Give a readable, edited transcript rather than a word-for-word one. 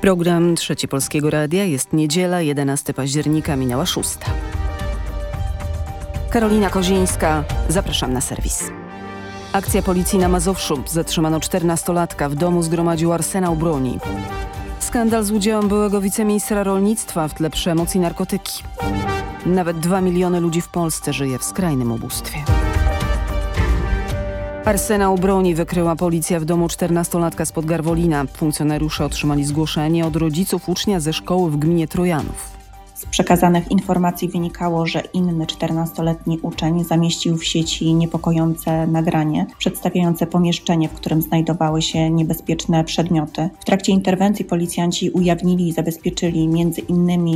Program Trzeci Polskiego Radia. Jest niedziela, 11 października, minęła 6. Karolina Kozińska, zapraszam na serwis. Akcja policji na Mazowszu. Zatrzymano 14-latka, w domu zgromadził arsenał broni. Skandal z udziałem byłego wiceministra rolnictwa, w tle przemoc i narkotyki. Nawet 2 miliony ludzi w Polsce żyje w skrajnym ubóstwie. Arsenał broni wykryła policja w domu 14-latka spod Garwolina. Funkcjonariusze otrzymali zgłoszenie od rodziców ucznia ze szkoły w gminie Trojanów. Z przekazanych informacji wynikało, że inny 14-letni uczeń zamieścił w sieci niepokojące nagranie przedstawiające pomieszczenie, w którym znajdowały się niebezpieczne przedmioty. W trakcie interwencji policjanci ujawnili i zabezpieczyli m.in.